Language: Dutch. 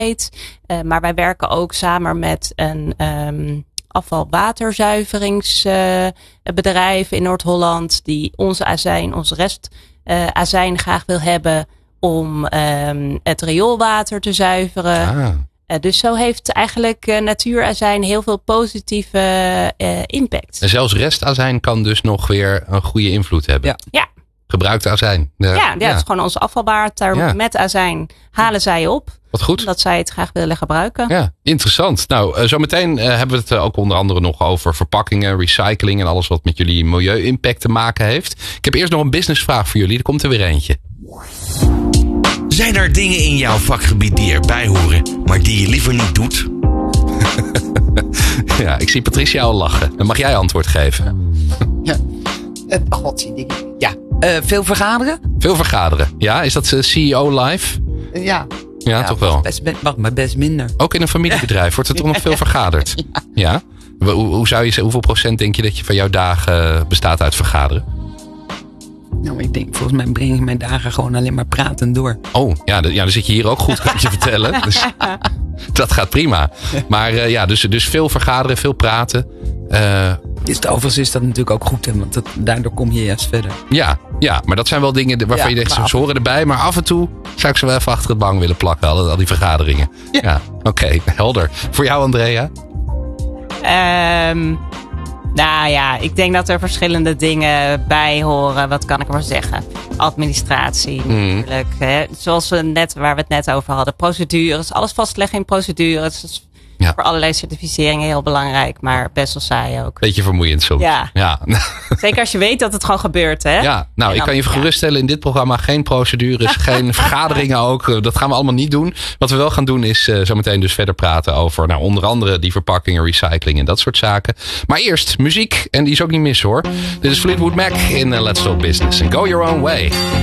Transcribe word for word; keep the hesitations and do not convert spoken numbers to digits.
Uh, maar wij werken ook samen met een um, afvalwaterzuiveringsbedrijf uh, in Noord-Holland. Die onze azijn, onze rest uh, azijn graag wil hebben om um, het rioolwater te zuiveren. Ah. Uh, dus zo heeft eigenlijk uh, natuurazijn heel veel positieve uh, impact. En zelfs restazijn kan dus nog weer een goede invloed hebben. Ja. ja. Gebruikte azijn. De, ja, ja, ja, het is gewoon ons afvalwater. Ja. Met azijn halen zij op. Wat goed. Omdat zij het graag willen gebruiken. Ja, interessant. Nou, uh, zometeen uh, hebben we het uh, ook onder andere nog over verpakkingen, recycling en alles wat met jullie milieu-impact te maken heeft. Ik heb eerst nog een businessvraag voor jullie. Er komt er weer eentje. Zijn er dingen in jouw vakgebied die erbij horen, maar die je liever niet doet? Ja, ik zie Patricia al lachen. Dan mag jij antwoord geven. Ja, uh, god, die dingen. Ja, uh, veel vergaderen. Veel vergaderen. Ja, is dat uh, C E O live? Uh, ja. Ja, ja, toch wel. Best, mag maar best minder. Ook in een familiebedrijf wordt er toch nog veel vergaderd? Ja. ja? Hoe, hoe zou je, hoeveel procent denk je dat je van jouw dagen bestaat uit vergaderen? Nou, ik denk, volgens mij breng ik mijn dagen gewoon alleen maar praten door. Oh, ja, ja dan zit je hier ook goed, kan ik je vertellen. Dus, dat gaat prima. Maar uh, ja, dus, dus veel vergaderen, veel praten. Uh, is het, overigens is dat natuurlijk ook goed, hè, want dat, daardoor kom je juist verder. Ja, ja, maar dat zijn wel dingen waarvan ja, je denkt, ze horen erbij. Maar af en toe zou ik ze wel even achter het bank willen plakken, al, al die vergaderingen. Ja, ja oké, okay, helder. Voor jou, Andrea? Um... Nou ja, ik denk dat er verschillende dingen bij horen. Wat kan ik maar zeggen? Administratie natuurlijk. Mm. Hè? Zoals we net, waar we het net over hadden. Procedures, alles vastleggen in procedures. Dat is ja. voor allerlei certificeringen heel belangrijk. Maar best wel saai ook. Beetje vermoeiend soms. Ja. ja. Zeker als je weet dat het gewoon gebeurt. Hè? Ja, nou dan, ik kan je geruststellen. In dit programma geen procedures, geen vergaderingen ook. Dat gaan we allemaal niet doen. Wat we wel gaan doen is uh, zometeen dus verder praten over nou, onder andere die verpakkingen, recycling en dat soort zaken. Maar eerst muziek. En die is ook niet mis hoor. Dit is Fleetwood Mac in uh, Let's Talk Business. And go your own way.